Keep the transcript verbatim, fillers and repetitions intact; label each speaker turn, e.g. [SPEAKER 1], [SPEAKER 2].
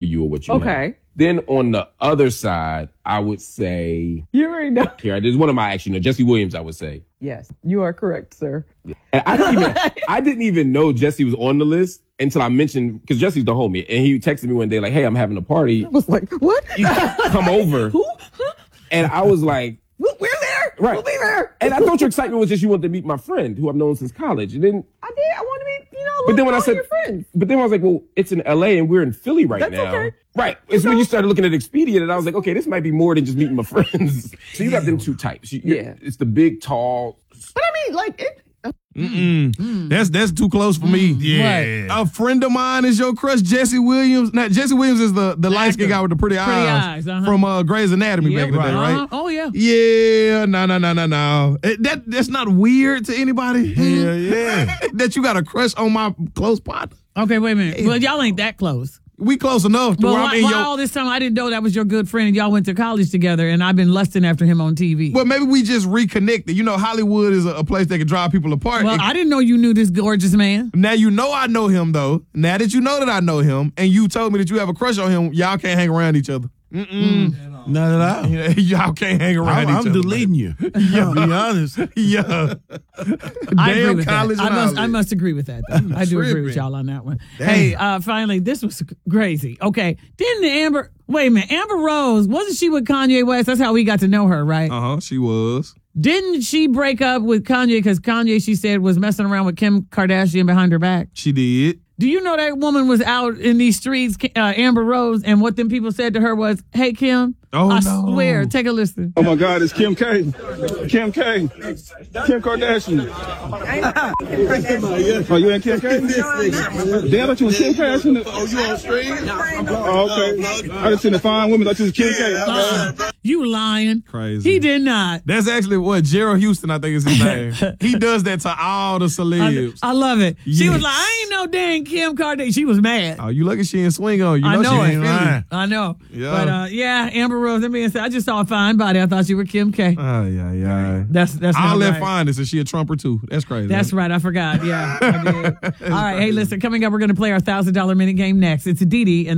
[SPEAKER 1] you or what you
[SPEAKER 2] Okay.
[SPEAKER 1] have. Then on the other side, I would say...
[SPEAKER 2] You already know.
[SPEAKER 1] Here, there's one of my, actually, no, Jesse Williams, I would say.
[SPEAKER 2] Yes, you are correct, sir.
[SPEAKER 1] And I didn't even, I didn't even know Jesse was on the list until I mentioned, because Jesse's the homie, and he texted me one day like, hey, I'm having a party.
[SPEAKER 2] I was like, what?
[SPEAKER 1] You come over.
[SPEAKER 2] Who?
[SPEAKER 1] And I was like...
[SPEAKER 2] We're there.
[SPEAKER 1] Right.
[SPEAKER 2] We'll be there.
[SPEAKER 1] And I thought your excitement was just you wanted to meet my friend, who I've known since college. And then...
[SPEAKER 2] I did. I want to meet, you know,
[SPEAKER 1] But then when I
[SPEAKER 2] all
[SPEAKER 1] said,
[SPEAKER 2] your friends.
[SPEAKER 1] but then I was like, well, it's in L A and we're in Philly right
[SPEAKER 2] That's
[SPEAKER 1] now.
[SPEAKER 2] okay.
[SPEAKER 1] Right. It's when you started looking at Expedia and I was like, okay, this might be more than just meeting my friends. So you got them two types. You,
[SPEAKER 2] Yeah.
[SPEAKER 1] It's the big, tall.
[SPEAKER 2] But I mean, like, it,
[SPEAKER 3] Mm-mm. Mm. That's that's too close for me.
[SPEAKER 4] Yeah.
[SPEAKER 3] A friend of mine is your crush, Jesse Williams. Now, Jesse Williams is the, the light skinned guy with the pretty,
[SPEAKER 4] Pretty
[SPEAKER 3] eyes,
[SPEAKER 4] eyes, uh-huh.
[SPEAKER 3] from uh, Grey's Anatomy
[SPEAKER 4] Yeah,
[SPEAKER 3] back in the day,
[SPEAKER 4] right.
[SPEAKER 3] right?
[SPEAKER 4] Uh-huh. Oh, yeah.
[SPEAKER 3] Yeah, no, no, no, no, no. It- That that's not weird to anybody.
[SPEAKER 4] Hell
[SPEAKER 3] yeah. That you got a crush on my close partner.
[SPEAKER 4] Okay, wait a minute. Well, y'all ain't that close.
[SPEAKER 3] We close enough to
[SPEAKER 4] Well,
[SPEAKER 3] where
[SPEAKER 4] why,
[SPEAKER 3] I'm in
[SPEAKER 4] why
[SPEAKER 3] your.
[SPEAKER 4] all this time I didn't know that was your good friend and y'all went to college together and I've been lusting after him on T V.
[SPEAKER 3] Well, maybe we just reconnected. You know, Hollywood is a, a place that can drive people apart.
[SPEAKER 4] Well,
[SPEAKER 3] It-
[SPEAKER 4] I didn't know you knew this gorgeous man.
[SPEAKER 3] Now you know I know him, though. Now that you know that I know him, and you told me that you have a crush on him, y'all can't hang around each other. Mm-mm.
[SPEAKER 5] Not at all.
[SPEAKER 3] Yeah, y'all can't hang around
[SPEAKER 5] I'm,
[SPEAKER 3] each
[SPEAKER 5] I'm
[SPEAKER 3] other.
[SPEAKER 5] deleting you. Yeah, be honest.
[SPEAKER 3] Yeah.
[SPEAKER 4] I agree
[SPEAKER 3] Damn
[SPEAKER 4] with
[SPEAKER 3] college
[SPEAKER 4] that. I
[SPEAKER 3] and
[SPEAKER 4] must, I
[SPEAKER 3] all
[SPEAKER 4] must agree with that. Though. I do agree with
[SPEAKER 3] tripping.
[SPEAKER 4] y'all on that one. Hey, uh, finally, this was crazy. Okay, didn't Amber? Wait a minute, Amber Rose wasn't she with Kanye West? That's how we got to know her, right?
[SPEAKER 3] Uh huh. She was.
[SPEAKER 4] Didn't she break up with Kanye because Kanye, she said, was messing around with Kim Kardashian behind her back?
[SPEAKER 3] She did.
[SPEAKER 4] Do you know that woman was out in these streets, uh, Amber Rose, and what them people said to her was, "Hey Kim,
[SPEAKER 3] Oh,
[SPEAKER 4] I
[SPEAKER 3] no.
[SPEAKER 4] swear, take a listen."
[SPEAKER 6] Oh my God, it's Kim K. Kim K. Kim Kardashian. Oh, you ain't Kim K? Damn, I thought you was Kim K. I seen it.
[SPEAKER 5] Oh, you on stream?
[SPEAKER 6] Oh, okay. I just seen the fine women. I thought you was Kim K.
[SPEAKER 4] Uh, you lying.
[SPEAKER 3] Crazy.
[SPEAKER 4] He did not.
[SPEAKER 3] That's actually what Gerald Houston, I think is his name. He does that to all the
[SPEAKER 4] I,
[SPEAKER 3] celebs.
[SPEAKER 4] I love it. She
[SPEAKER 3] Yes.
[SPEAKER 4] was like, I ain't no dang Kim Kardashian. She was mad.
[SPEAKER 3] Oh, you lucky she didn't swing on you.
[SPEAKER 4] I
[SPEAKER 3] know
[SPEAKER 4] know
[SPEAKER 3] she
[SPEAKER 4] it.
[SPEAKER 3] ain't lying.
[SPEAKER 4] I know.
[SPEAKER 3] Yeah.
[SPEAKER 4] But uh, yeah, Amber Rose, that man said, I just saw a fine body. I thought you were Kim K.
[SPEAKER 3] Oh, yeah, yeah.
[SPEAKER 4] That's that's
[SPEAKER 3] I'll
[SPEAKER 4] not
[SPEAKER 3] let
[SPEAKER 4] right.
[SPEAKER 3] find this, and she a trumper too. That's crazy.
[SPEAKER 4] That's right. I forgot. Yeah. I did. All right. Hey, listen, coming up, we're going to play our one thousand dollar minute game next. It's Didi and